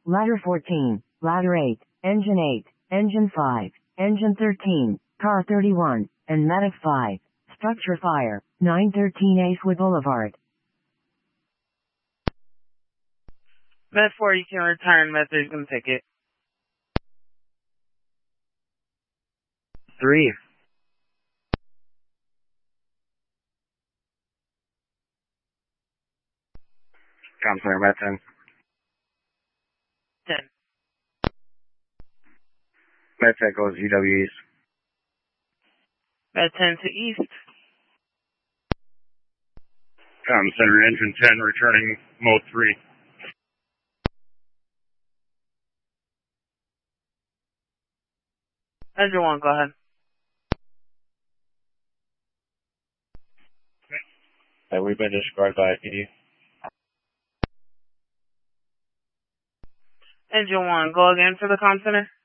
Ladder 14, Ladder 8, Engine 8, Engine 5, Engine 13, Car 31, and Medic 5. Structure fire, 913 Acewood Boulevard. Med 4, you can retire, and Med 3 is going to take it. 3. Counselor, Med 10. 10. Med 10 goes UW East. Med 10 to East. Center, Engine 10, returning Mode 3. Engine 1, go ahead. We've been described by PD. Engine 1, go again for the comm center.